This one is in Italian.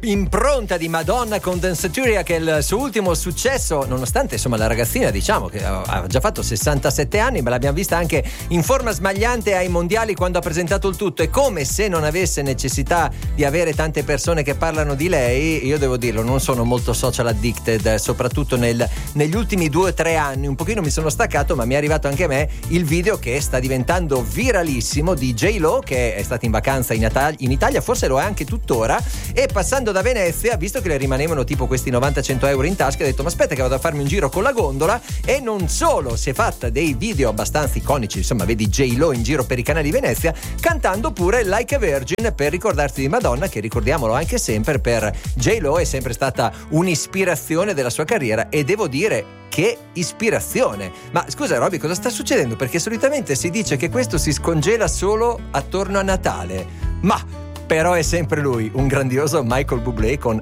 impronta di Madonna con Danceteria, che è il suo ultimo successo, nonostante insomma la ragazzina, diciamo che ha già fatto 67 anni, ma l'abbiamo vista anche in forma smagliante ai mondiali quando ha presentato il tutto, e come se non avesse necessità di avere tante persone che parlano di lei. Io devo dirlo, non sono molto social addicted, soprattutto negli ultimi 2 o 3 anni un pochino mi sono staccato, ma mi è arrivato anche a me il video che sta diventando viralissimo di J-Lo, che è stata in vacanza in Italia, forse lo è anche tuttora, e passando da Venezia, visto che le rimanevano tipo questi 90-100 euro in tasca, ha detto: ma aspetta che vado a farmi un giro con la gondola. E non solo, si è fatta dei video abbastanza iconici, insomma vedi J-Lo in giro per i canali di Venezia cantando pure Like a Virgin, per ricordarsi di Madonna, che ricordiamolo anche sempre, per J-Lo è sempre stata un'ispirazione della sua carriera, e devo dire che ispirazione. Ma scusa Roby, cosa sta succedendo? Perché solitamente si dice che questo si scongela solo attorno a Natale, ma però è sempre lui, un grandioso Michael Bublé con